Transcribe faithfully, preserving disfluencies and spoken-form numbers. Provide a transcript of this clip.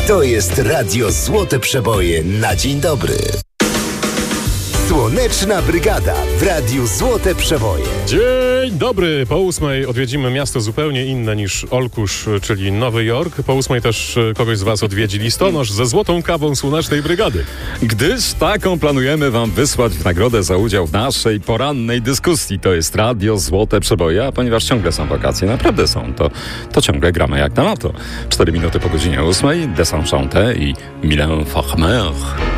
To jest Radio Złote Przeboje na dzień dobry. Słoneczna Brygada w Radiu Złote Przeboje. Dzień dobry. Po ósmej odwiedzimy miasto zupełnie inne niż Olkusz, czyli Nowy Jork. Po ósmej też kogoś z was odwiedzi listonosz ze złotą kawą Słonecznej Brygady. Gdyż taką planujemy wam wysłać w nagrodę za udział w naszej porannej dyskusji. To jest Radio Złote Przeboje, a ponieważ ciągle są wakacje, naprawdę są, to, to ciągle gramy jak na lato. Cztery minuty po godzinie ósmej, Desenchante i Mylène Farmer.